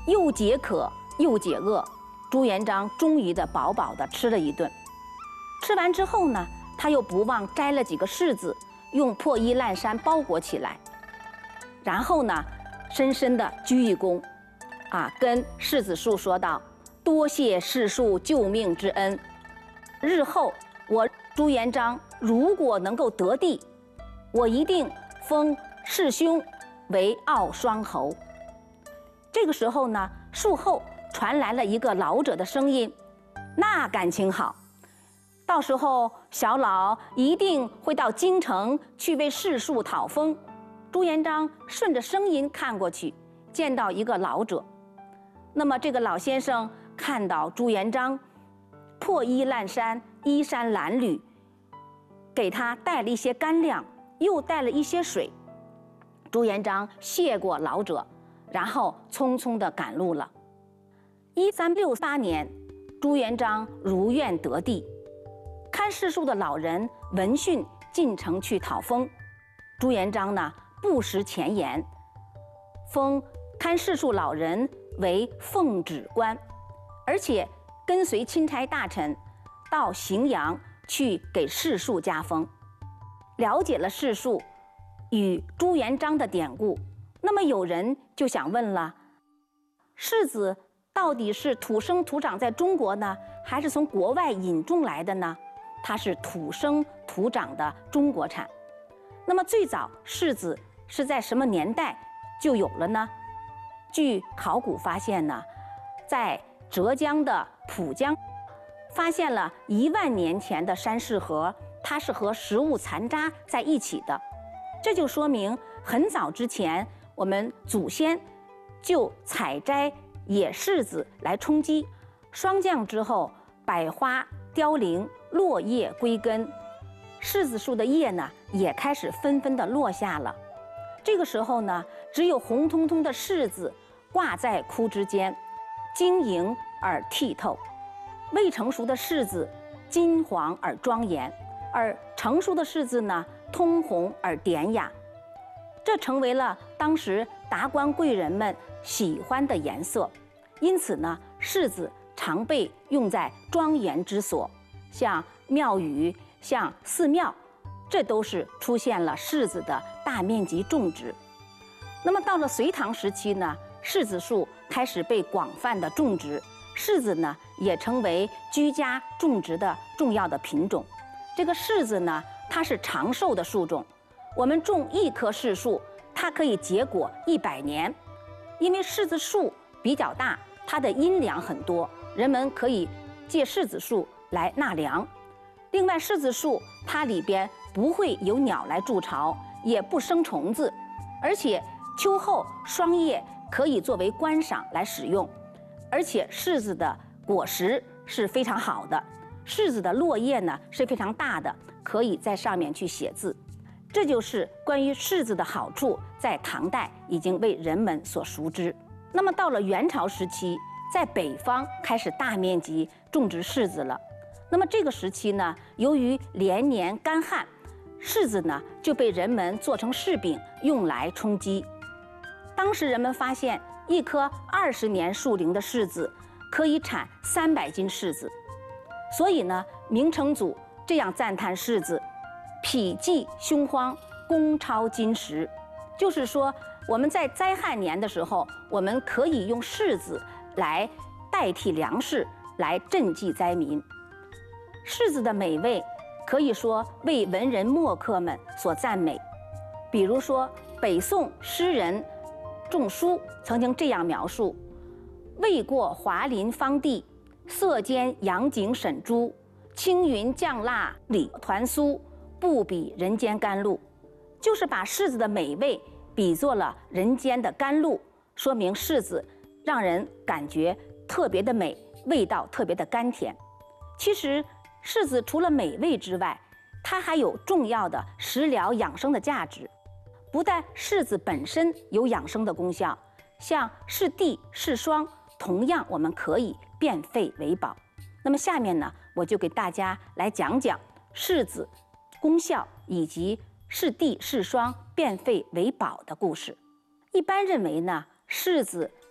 又解渴又解饿，朱元璋终于的饱饱的吃了一顿。吃完之后呢，他又不忘摘了几个柿子，用破衣烂衫包裹起来，然后呢，深深的鞠一躬，跟柿子树说道：“多谢柿树救命之恩，日后我朱元璋如果能够得地，我一定封柿兄为傲双侯。”这个时候呢，树后传来了一个老者的声音：“那感情好，到时候小老一定会到京城去为柿树讨封。”朱元璋顺着声音看过去，见到一个老者。那么这个老先生看到朱元璋破衣烂衫、衣衫褴褛，给他带了一些干粮，又带了一些水。朱元璋谢过老者，然后匆匆地赶路了。1368年，朱元璋如愿得地，看柿树的老人闻讯进城去讨封。朱元璋呢，不识前言，封看柿树老人为奉旨官，而且跟随钦差大臣到荥阳去给柿树加封。了解了柿树与朱元璋的典故，那么有人就想问了：柿子到底是土生土长在中国呢，还是从国外引种来的呢？它是土生土长的中国产。那么最早柿子是在什么年代就有了呢？据考古发现呢，在浙江的蒲江发现了10000年前的山柿核，它是和食物残渣在一起的。这就说明很早之前我们祖先就采摘野柿子来充饥，霜降之后百花凋零，落叶归根，柿子树的叶呢也开始纷纷的落下了。这个时候呢，只有红彤彤的柿子挂在枯枝间，晶莹而剔透；未成熟的柿子金黄而庄严，而成熟的柿子呢，通红而典雅。这成为了当时达官贵人们喜欢的颜色。因此呢，柿子常被用在庄严之所，像庙宇、像寺庙，这都是出现了柿子的大面积种植。那么到了隋唐时期呢，柿子树开始被广泛的种植，柿子呢也成为居家种植的重要的品种。这个柿子呢，它是长寿的树种，我们种一棵柿树，它可以结果100年。因为柿子树比较大，它的阴凉很多，人们可以借柿子树来纳凉。另外，柿子树它里边不会有鸟来筑巢，也不生虫子，而且秋后霜叶可以作为观赏来使用。而且柿子的果实是非常好的，柿子的落叶呢是非常大的，可以在上面去写字。这就是关于柿子的好处，在唐代已经为人们所熟知。那么到了元朝时期，在北方开始大面积种植柿子了。那么这个时期呢，由于连年干旱，柿子呢就被人们做成柿饼，用来充饥。当时人们发现，一棵20年树龄的柿子可以产300斤柿子，所以呢，明成祖这样赞叹柿子：否济凶荒，功超金石。就是说，我们在灾害年的时候，我们可以用柿子来代替粮食，来赈济灾民。柿子的美味可以说为文人墨客们所赞美。比如说，北宋诗人仲舒曾经这样描述：未过华林芳地，色兼洋景沈珠，青云酱辣里团酥，不比人间甘露。就是把柿子的美味比作了人间的甘露，说明柿子让人感觉特别的美，味道特别的甘甜。其实柿子除了美味之外，它还有重要的食疗养生的价值。不但柿子本身有养生的功效，像柿地、柿霜，同样我们可以变废为宝。那么下面呢，我就给大家来讲讲柿子功效以及柿地、柿霜变废为宝的故事。一般认为呢，柿子